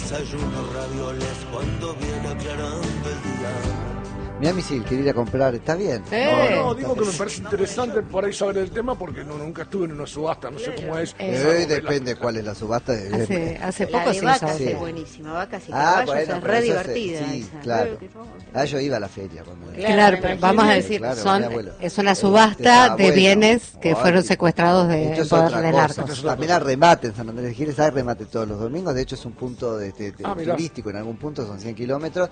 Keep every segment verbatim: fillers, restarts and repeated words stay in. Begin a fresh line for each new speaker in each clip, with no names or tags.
desayuno ravioles cuando viene aclarando el día.
Mira, misil, quiere ir a comprar, ¿está bien?
Eh. No, no, digo que me parece interesante por ahí saber el tema porque no, nunca estuve en una subasta, no sé cómo es.
Eh, depende cuál es la subasta.
Hace, hace poco
la de
se
vacas
hizo.
es buenísima, vacas y
ah,
caballos
bueno,
es re
esa
divertida.
Se, sí,
esa.
claro. Ah, yo iba a la feria. Cuando
claro, claro, pero vamos a decir,
claro,
son, es una subasta
este, ah,
de
bueno,
bienes que
oh,
fueron
sí.
secuestrados de
Esto es
poder
otra
de
cosa.
narcos.
También hay remate en San Andrés de Giles, hay remate todos los domingos, de hecho es un punto de, de, de
ah,
turístico en algún punto, son cien kilómetros.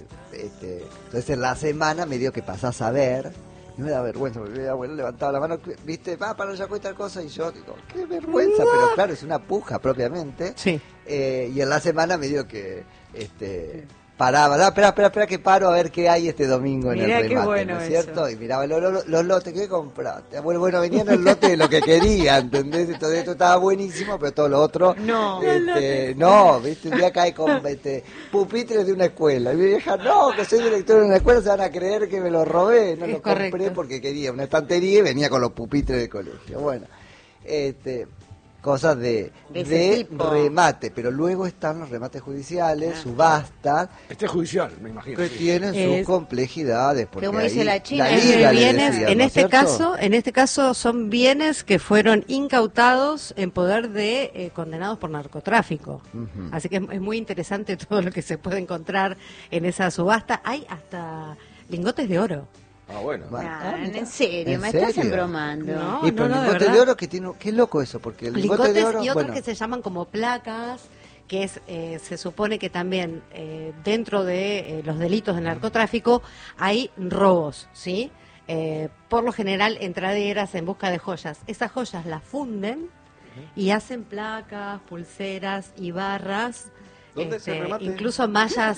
Este, entonces en la semana me dio que pasás a ver, y me da vergüenza, porque mi abuelo levantaba la mano, viste, va para allá cuesta tal cosa, y yo digo, qué vergüenza, no. Pero claro, es una puja propiamente.
Sí.
Eh, y en la semana me dio que este paraba, da, espera, espera, espera que paro a ver qué hay este domingo en
Mirá
el remate,
bueno
¿no es cierto?
eso.
Y miraba los, los, los lotes que compraste. Bueno, bueno, venían el lote de lo que quería, ¿entendés? Entonces esto estaba buenísimo, pero todo lo otro...
No.
Este, no, ¿viste? Un día cae con este, pupitres de una escuela. Y mi vieja, no, que soy director de una escuela, se van a creer que me lo robé. No
es
lo
correcto.
compré porque quería una estantería y venía con los pupitres del colegio. Bueno, este... cosas de,
de,
de remate, pero luego están los remates judiciales, ah, subastas.
Este es judicial, me imagino.
Que
sí.
tienen
es,
sus complejidades. Porque
como
ahí,
dice la China,
la liga
bienes,
decía,
en
¿no
este
cierto?
caso, en este caso son bienes que fueron incautados en poder de eh, condenados por narcotráfico. Uh-huh. Así que es, es muy interesante todo lo que se puede encontrar en esa subasta. Hay hasta lingotes de oro.
Ah, bueno.
Ah, en serio,
¿En
me
serio?
estás embromando.
No,
y pero
no, no,
lingote
de,
de oro que tiene, qué loco eso, porque el lingote
lingotes
de oro,
y otros
bueno,
que se llaman como placas, que es eh, se supone que también eh, dentro de eh, los delitos de narcotráfico hay robos, ¿sí? Eh, por lo general entraderas en busca de joyas. Esas joyas las funden uh-huh. y hacen placas, pulseras y barras.
¿Dónde
este,
se remate?
Incluso mallas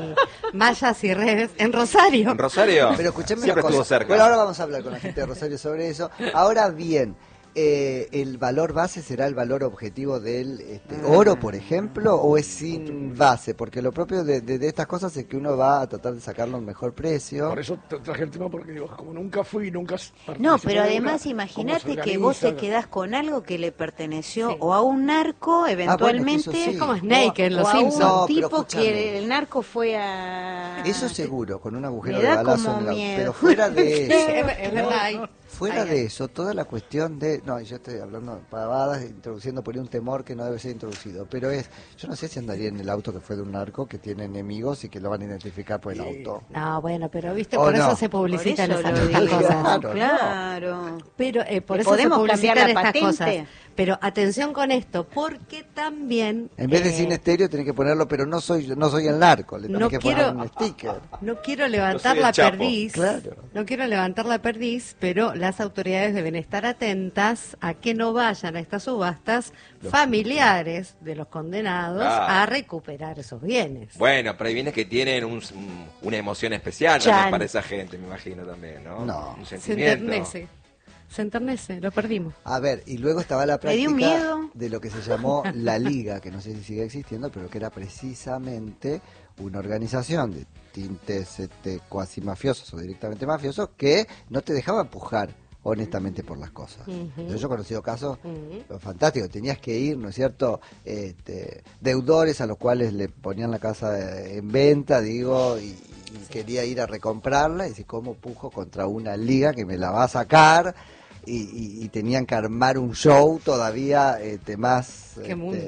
y mallas y redes en Rosario.
¿En Rosario?
Pero escúchame
Siempre
una cosa.
estuvo cerca.
Bueno, ahora vamos a hablar con la gente de Rosario sobre eso. Ahora bien, eh, ¿el valor base será el valor objetivo del este, oro, por ejemplo, o es sin base? Porque lo propio de, de, de estas cosas es que uno va a tratar de sacarlo a un mejor precio.
Por eso te traje el tema, porque digo, como nunca fui, nunca
no, pero además imagínate que vos te quedás con algo que le perteneció sí. o a un narco, eventualmente,
ah, bueno,
sí. como Snake o, en Los Simpsons.
O a un no, tipo que el narco fue a...
Eso seguro, con un agujero de balazo en el... Pero fuera de eso...
es verdad,
Fuera
Ay,
de eso, toda la cuestión de... No, yo estoy hablando pavadas, introduciendo por ahí un temor que no debe ser introducido, pero es... Yo no sé si andaría en el auto que fue de un narco que tiene enemigos y que lo van a identificar por el sí. auto.
No, bueno, pero viste,
¿O
por
no?
eso se publicitan
por eso
esas
digo,
cosas.
Claro, claro.
Pero eh, por eso
¿Podemos
se publicitan
cambiar la
estas
patente?
cosas. Pero atención con esto, porque también...
En vez de
eh,
sin estéreo tenés que ponerlo, pero no soy no soy el narco, le tenés
no
que
quiero,
poner un sticker.
No quiero levantar
no
la
Chapo.
perdiz,
claro.
no quiero levantar la perdiz, pero las autoridades deben estar atentas a que no vayan a estas subastas los familiares de los condenados ah. a recuperar esos bienes.
Bueno, pero hay bienes que tienen un, un, una emoción especial
Chan.
también para esa gente, me imagino también, ¿no?
No.
Un
Se
sentimiento.
enternece. Se enternece, lo perdimos.
A ver, y luego estaba la
Me dio
práctica
miedo.
de lo que se llamó la Liga, que no sé si sigue existiendo, pero que era precisamente una organización de tintes este, cuasi mafiosos o directamente mafiosos que no te dejaba empujar honestamente por las cosas.
Uh-huh.
Entonces, yo he conocido casos
uh-huh.
fantásticos, tenías que ir, ¿no es cierto?, este, deudores a los cuales le ponían la casa en venta, digo, y, y sí. quería ir a recomprarla, y decir, ¿cómo pujo contra una liga que me la va a sacar? Y, y, y tenían que armar un show todavía este, más
Qué
este,
mundo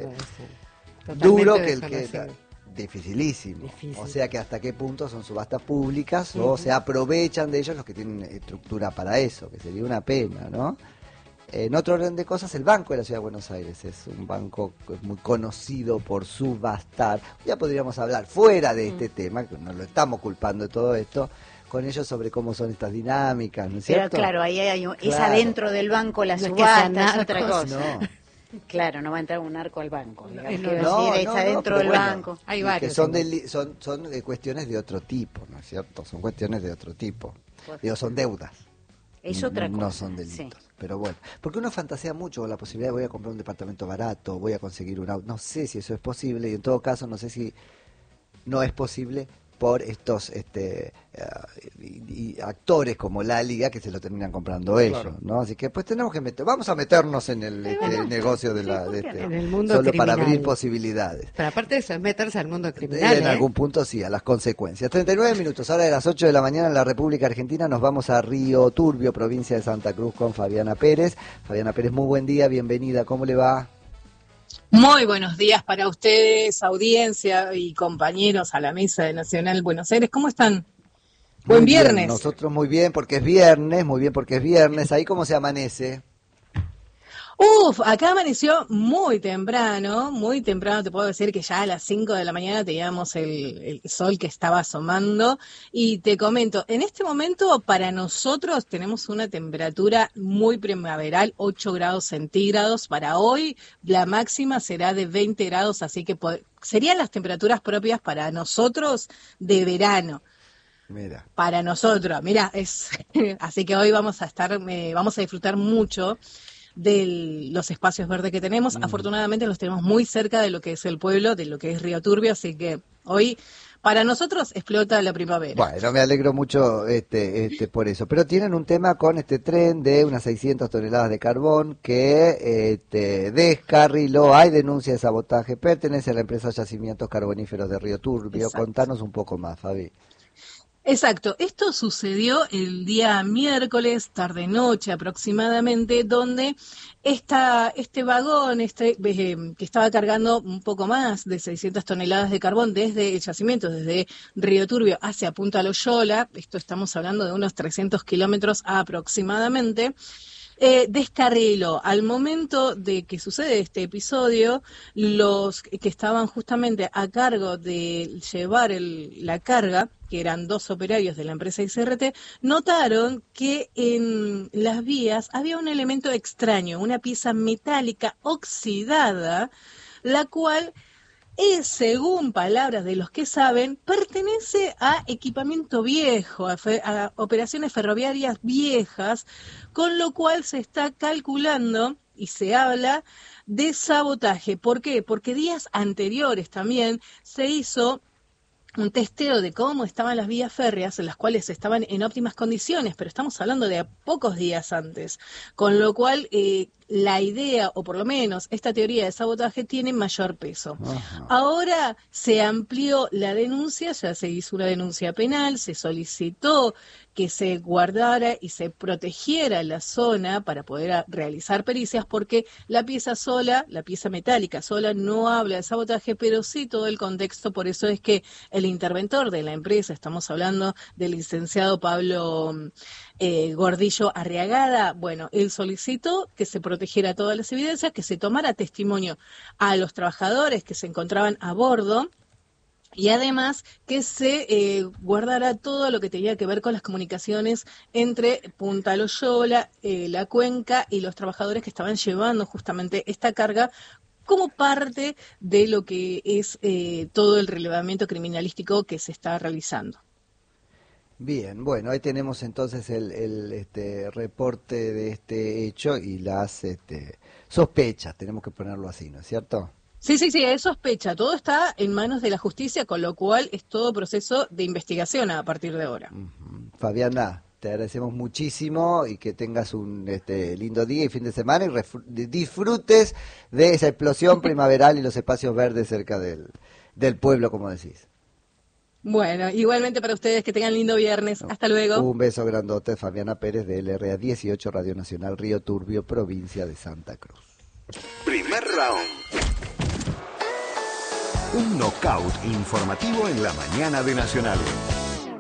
ese.
duro que el que era dificilísimo.
Difícil.
O sea que hasta qué punto son subastas públicas uh-huh. o se aprovechan de ellos los que tienen estructura para eso, que sería una pena, ¿no? En otro orden de cosas, el Banco de la Ciudad de Buenos Aires es un banco muy conocido por subastar. Ya podríamos hablar fuera de este uh-huh. tema, que no lo estamos culpando de todo esto, con ellos sobre cómo son estas dinámicas, ¿no es cierto?
Pero claro, ahí hay un,
claro.
es adentro del banco la
no
subasta,
es,
es otra cosa.
No.
Claro, no va a entrar un narco al banco.
No,
Digamos,
no,
quiero
no,
decir,
no,
está
no,
dentro del
bueno,
banco.
Hay
que
varios.
son de, son, son de cuestiones de otro tipo, ¿no es cierto? Son cuestiones de otro tipo. Digo, son deudas.
Es otra cosa.
No son delitos. Sí. Pero bueno, porque uno fantasea mucho con la posibilidad de voy a comprar un departamento barato, voy a conseguir un auto. No sé si eso es posible y en todo caso no sé si no es posible por estos este uh, y, y actores como la Liga que se lo terminan comprando ellos, claro. ¿no? Así que pues tenemos que meter, vamos a meternos en el, este, el negocio de la de este,
en el mundo
solo
criminal.
Para abrir posibilidades.
Pero aparte de eso es meterse al mundo criminal.
En
¿eh?
algún punto sí, a las consecuencias. treinta y nueve minutos, ahora de las ocho de la mañana en la República Argentina nos vamos a Río Turbio, provincia de Santa Cruz, con Fabiana Pérez. Fabiana Pérez, muy buen día, bienvenida, ¿cómo le va?
Muy buenos días para ustedes, audiencia y compañeros a la mesa de Nacional Buenos Aires. ¿Cómo están? Buen
Muy
viernes.
Bien, nosotros muy bien porque es viernes, muy bien porque es viernes. ¿Ahí cómo se amanece?
Uf, acá amaneció muy temprano, muy temprano, te puedo decir que ya a las cinco de la mañana teníamos el, el sol que estaba asomando y te comento, en este momento para nosotros tenemos una temperatura muy primaveral, ocho grados centígrados, para hoy la máxima será de veinte grados, así que pod- serían las temperaturas propias para nosotros de verano.
Mira.
Para nosotros, mira, es así que hoy vamos a estar, eh, vamos a disfrutar mucho de los espacios verdes que tenemos. Mm. Afortunadamente los tenemos muy cerca de lo que es el pueblo, de lo que es Río Turbio, así que hoy para nosotros explota la primavera.
Bueno, me alegro mucho este, este por eso. Pero tienen un tema con este tren de unas seiscientas toneladas de carbón que este, descarriló. Hay denuncia de sabotaje, pertenece a la empresa Yacimientos Carboníferos de Río Turbio. Exacto. Contanos un poco más, Fabi.
Exacto, esto sucedió el día miércoles, tarde-noche aproximadamente, donde esta, este vagón este, eh, que estaba cargando un poco más de seiscientas toneladas de carbón desde el yacimiento, desde Río Turbio hacia Punta Loyola, esto estamos hablando de unos trescientos kilómetros aproximadamente, Eh, descarriló. Al momento de que sucede este episodio, los que estaban justamente a cargo de llevar el, la carga, que eran dos operarios de la empresa I C R T, notaron que en las vías había un elemento extraño, una pieza metálica oxidada, la cual es, según palabras de los que saben, pertenece a equipamiento viejo, a, fe, a operaciones ferroviarias viejas, con lo cual se está calculando y se habla de sabotaje. ¿Por qué? Porque días anteriores también se hizo un testeo de cómo estaban las vías férreas, en las cuales estaban en óptimas condiciones, pero estamos hablando de pocos días antes, con lo cual eh, la idea, o por lo menos esta teoría de sabotaje, tiene mayor peso. Ajá. Ahora se amplió la denuncia, ya se hizo una denuncia penal, se solicitó que se guardara y se protegiera la zona para poder realizar pericias, porque la pieza sola, la pieza metálica sola, no habla de sabotaje, pero sí todo el contexto. Por eso es que el interventor de la empresa, estamos hablando del licenciado Pablo eh, Gordillo Arriagada, bueno, él solicitó que se protegiera todas las evidencias, que se tomara testimonio a los trabajadores que se encontraban a bordo, y además que se eh, guardara todo lo que tenía que ver con las comunicaciones entre Punta Loyola, eh, la cuenca y los trabajadores que estaban llevando justamente esta carga como parte de lo que es eh, todo el relevamiento criminalístico que se está realizando.
Bien, bueno, ahí tenemos entonces el, el este, reporte de este hecho y las este, sospechas, tenemos que ponerlo así, ¿no es cierto?
Sí, sí, sí, es sospecha. Todo está en manos de la justicia, con lo cual es todo proceso de investigación a partir de ahora.
Uh-huh. Fabiana, te agradecemos muchísimo y que tengas un este, lindo día y fin de semana y ref- disfrutes de esa explosión primaveral y los espacios verdes cerca del, del pueblo, como decís.
Bueno, igualmente para ustedes, que tengan lindo viernes. Hasta luego.
Un beso grandote, Fabiana Pérez de L R A dieciocho, Radio Nacional, Río Turbio, provincia de Santa Cruz.
Primer round. Un knockout informativo en la mañana de Nacional.